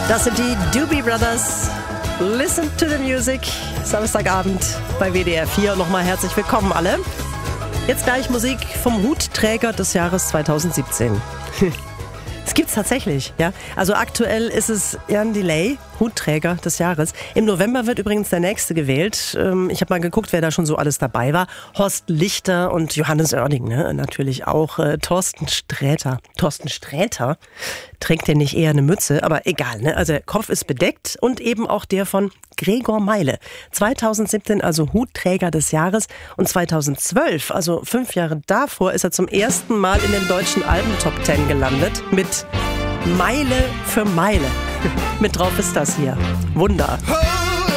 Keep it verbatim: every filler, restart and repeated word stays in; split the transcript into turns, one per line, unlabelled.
Das sind die Doobie Brothers. Listen to the Music. Samstagabend bei W D R vier. Nochmal herzlich willkommen alle. Jetzt gleich Musik vom Hutträger des Jahres zweitausendsiebzehn. Das gibt's tatsächlich, ja. Also aktuell ist es Jan Delay, Hutträger des Jahres. Im November wird übrigens der nächste gewählt. Ich habe mal geguckt, wer da schon so alles dabei war. Horst Lichter und Johannes Oerding, ne? Natürlich auch äh, Thorsten Sträter. Thorsten Sträter? Trägt der nicht eher eine Mütze? Aber egal, ne? Also der Kopf ist bedeckt und eben auch der von Gregor Meile. zweitausendsiebzehn also Hutträger des Jahres und zweitausendzwölf, also fünf Jahre davor, ist er zum ersten Mal in den deutschen Alben-Top zehn gelandet mit Meile für Meile. Mit drauf ist das hier. Wunder.